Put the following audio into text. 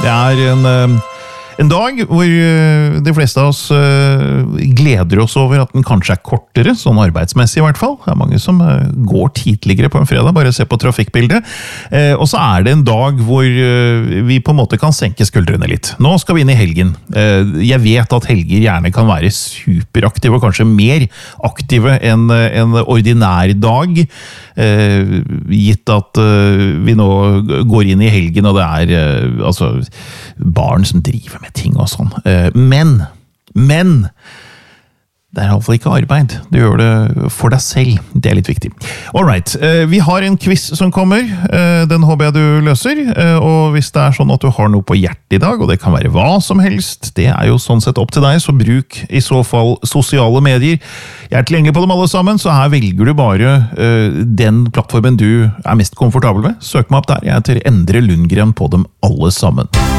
En dag hvor de fleste av oss gleder oss over at den kanskje kortere, sånn arbeidsmessig i hvert fall. Det mange som går tidligere på en fredag, bare se på trafikkbildet. Og så det en dag hvor vi på en måte kan senke skuldrene litt. Nå skal vi inn i helgen. Jeg vet at helger gjerne kan være superaktive, og kanskje mer aktive enn en ordinær dag. Gitt at vi nå går inn i helgen, og det altså barn som driver med ting og sånn. Men det i alle fall ikke arbeid. Du gjør det for deg selv. Det litt viktig. Alright, vi har en quiz som kommer. Den håper jeg du løser. Og hvis det sånn at du har noe på hjertet i dag, og det kan være hva som helst, det jo sånn sett opp til deg, så bruk i så fall sosiale medier. Jeg tilgjengelig på dem alle sammen, så her velger du bare den plattformen du mest komfortabel med. Søk meg opp der. Jeg heter Endre Lundgren på dem alle sammen.